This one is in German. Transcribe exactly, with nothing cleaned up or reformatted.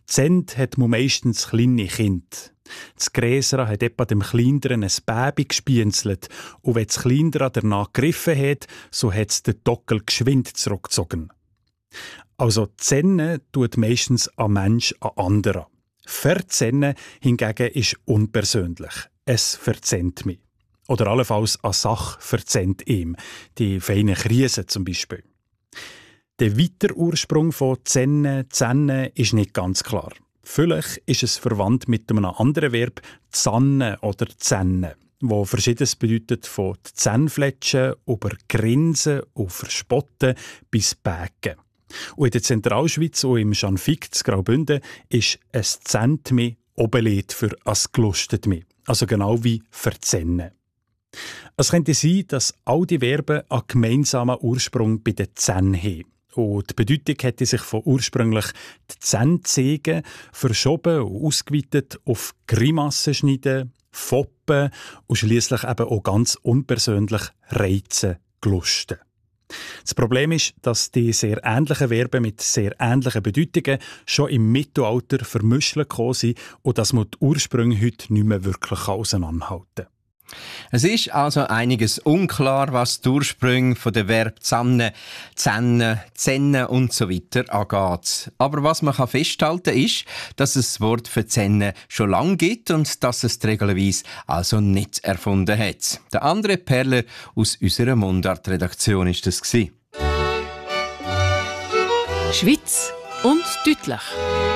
Zent hat man meistens kleine Kinder. Das Gräser hat etwa dem Kleineren ein Baby gespienzelt und wenn das Kleinere danach gegriffen hat, so hat es den Dockel geschwind zurückgezogen. Also Zennen tut meistens ein Mensch an anderen. Verzennen hingegen ist unpersönlich. Es verzennt mich. Oder allenfalls eine Sache verzennt ihm. Die feinen Krisen zum Beispiel. Der weitere Ursprung von Zennen, Zennen ist nicht ganz klar. Vielleicht ist es verwandt mit einem anderen Verb zannen oder zennen, wo Verschiedenes bedeutet, von Zähnfletschen über Grinsen und Verspotten bis Bägen. Und in der Zentralschweiz und im Schanfig zu Graubünden ist «es zähnt mich» Oberlied für «es gelustet mich», also genau wie «verzennen». Es könnte sein, dass all die Verben einen gemeinsamen Ursprung bei den Zähnen haben. Und die Bedeutung hätte sich von ursprünglich die Zähne zeigen verschoben und ausgeweitet auf Grimassen schneiden, foppen und schliesslich eben auch ganz unpersönlich reizen, gelusten. Das Problem ist, dass die sehr ähnlichen Verben mit sehr ähnlichen Bedeutungen schon im Mittelalter vermischt gekommen sind und dass man die Ursprünge heute nicht mehr wirklich auseinanderhalten kann. Es ist also einiges unklar, was die Ursprünge von der Verb «zannen», «zennen», «zennen» und so weiter angeht. Aber was man kann festhalten ist, dass es das Wort für «zennen» schon lange gibt und dass es die Regelweise also nicht erfunden hat. Der andere Perler aus unserer Mundart-Redaktion war das. Schweiz und deutlich.